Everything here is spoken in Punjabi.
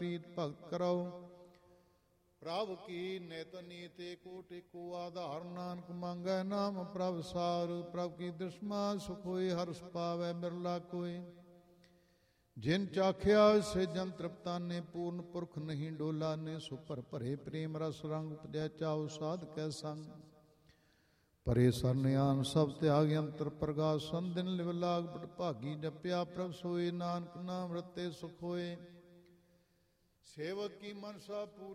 ਪ੍ਰੀਤ ਭਗਤ ਕਰੋ। ਪ੍ਰਭ ਕੀ ਨਿਤ ਨੀਤ ਏਕੋ ਟੇਕੋ ਆਧਾਰ, ਨਾਨਕ ਮੰਗੈ ਨਾਮ ਪ੍ਰਭ ਸਾਰ। ਪ੍ਰਭ ਕੀ ਦ੍ਰਿਸ਼ਮਾ ਸੁਖ ਹੋਏ, ਹਰਸ ਪਾਵੈ ਬਿਰਲਾ ਕੋਇ। ਜਿਨ ਚਾਖਿਆ ਸੇ ਜਨ ਤ੍ਰਿਪਤਾਨੇ, ਪੂਰਨ ਪੁਰਖ ਨਹੀਂ ਡੋਲਾਨੇ। ਸੋ ਭਰ ਭਰੇ ਪ੍ਰੇਮ ਰਸ ਰੰਗ, ਉਪਜੈ ਚਾਉ ਸਾਧਕੈ ਸੰਗ। ਪਰੇ ਸਰਨਿਆਨ ਸਭ ਤਿਆਗ, ਅੰਤਰ ਪ੍ਰਗਾਸਨ ਦਿਨ ਲਿਵ ਲਾਗ। ਬਟ ਭਾਗੀ ਜਪਿਆ ਪ੍ਰਭ ਸੋਏ, ਨਾਨਕ ਨਾਮ ਰਤੇ ਸੁਖ ਹੋਏ। ਸੇਵਕ ਕੀ ਮਨਸਾ ਪੂਰੀ